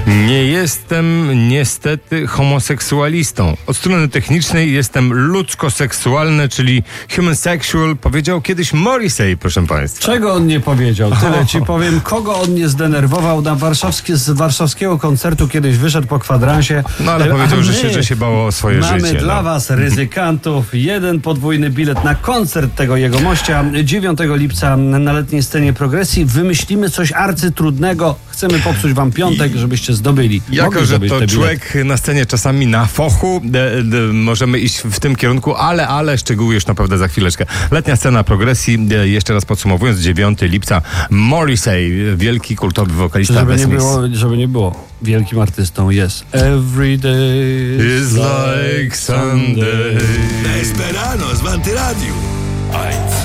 Nie jestem niestety homoseksualistą. Od strony technicznej jestem ludzko-seksualny, czyli human sexual, powiedział kiedyś Morrissey, proszę państwa. Czego on nie powiedział? Tyle ci powiem. Kogo on nie zdenerwował z warszawskiego koncertu kiedyś wyszedł po kwadransie. No ale powiedział, że się bało o swoje życie. Mamy dla was, ryzykantów, jeden podwójny bilet na koncert tego jegomościa 9 lipca na letniej scenie Progresji. Wymyślimy coś arcytrudnego. Chcemy popsuć wam piątek, żebyście zdobyli. Jako, że to człowiek na scenie czasami na fochu, możemy iść w tym kierunku, ale szczegóły już naprawdę za chwileczkę. Letnia scena Progresji, jeszcze raz podsumowując, 9 lipca, Morrissey, wielki kultowy wokalista. Żeby nie było, wielkim artystą jest Every day is like Sunday. Esperanos w Antyradiu.